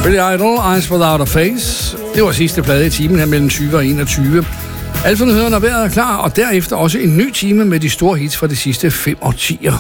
Billy Idol, Eyes Without a Face. Det var sidste plade i timen her mellem 20 og 21. Alt for nyhederne er været klar, og derefter også en ny time med de store hits fra de sidste 5 årtier.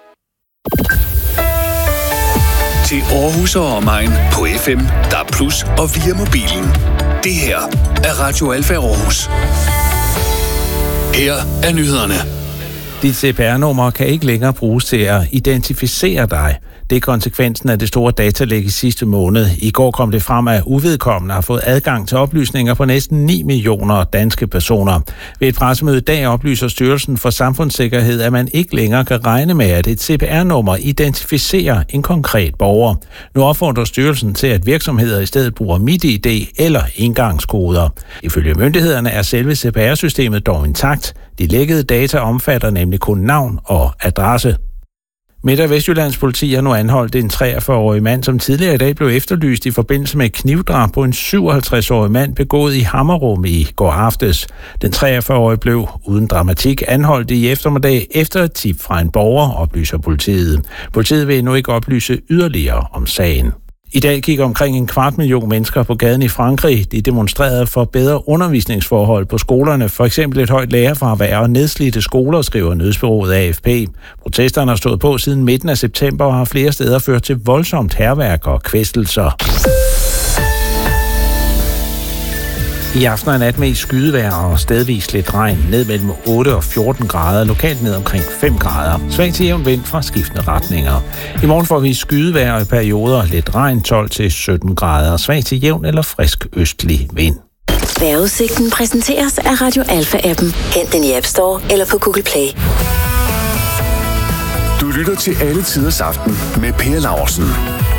Til Aarhus og omegn på FM, DAB+ og via mobilen. Det her er Radio Alfa Aarhus. Her er nyhederne. Dit CPR-nummer kan ikke længere bruges til at identificere dig. Det er konsekvensen af det store datalæk i sidste måned. I går kom det frem, at uvedkommende har fået adgang til oplysninger på næsten 9 millioner danske personer. Ved et pressemøde i dag oplyser Styrelsen for Samfundssikkerhed, at man ikke længere kan regne med, at et CPR-nummer identificerer en konkret borger. Nu opfordrer styrelsen til, at virksomheder i stedet bruger MitID eller engangskoder. Ifølge myndighederne er selve CPR-systemet dog intakt. De lækkede data omfatter nemlig kun navn og adresse. Midt- og Vestjyllands politi har nu anholdt en 43-årig mand, som tidligere i dag blev efterlyst i forbindelse med et knivdrab på en 57-årig mand begået i Hammerum i går aftes. Den 43-årige blev uden dramatik anholdt i eftermiddag efter et tip fra en borger, oplyser politiet. Politiet vil endnu ikke oplyse yderligere om sagen. I dag gik omkring 250.000 mennesker på gaden i Frankrig. De demonstrerede for bedre undervisningsforhold på skolerne, for eksempel et højt lærerfravær og nedslidte skoler, skriver nyhedsbureauet AFP. Protesterne har stået på siden midten af september og har flere steder ført til voldsomt hærværk og kvæstelser. I aften og nat mest skydevejr og stedvis lidt regn, ned mellem 8 og 14 grader, lokalt ned omkring 5 grader. Svag til jævn vind fra skiftende retninger. I morgen får vi skydevejr og i perioder lidt regn, 12 til 17 grader, svag til jævn eller frisk østlig vind. Vejrudsigten præsenteres af Radio Alfa-appen. Hent den i App Store eller på Google Play. Du lytter til Alle Tiders Aften med Per Laursen.